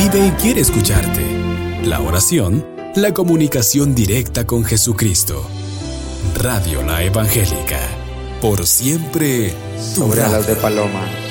vive y quiere escucharte. La oración, la comunicación directa con Jesucristo. Radio La Evangélica. Por siempre, tu Sobre radio. alas de paloma.